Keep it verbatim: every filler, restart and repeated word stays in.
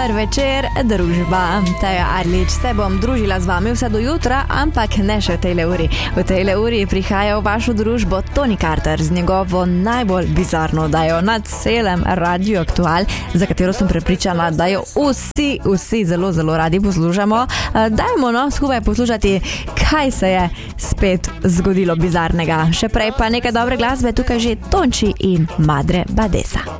dober večer, družba. Teja Arlič, se bom družila z vami vse do jutra, ampak ne še v tej uri. V tej uri prihaja v vašo družbo Tony Carter z njegovo najbolj bizarno oddajo na celem Radiu Aktual, za katero sem prepričana, da jo vsi, vsi zelo, zelo radi poslušamo. Dajmo no skupaj poslušati, kaj se je spet zgodilo bizarnega. Še prej pa nekaj dobre glasbe, tukaj že Tonči in Madre Badesa.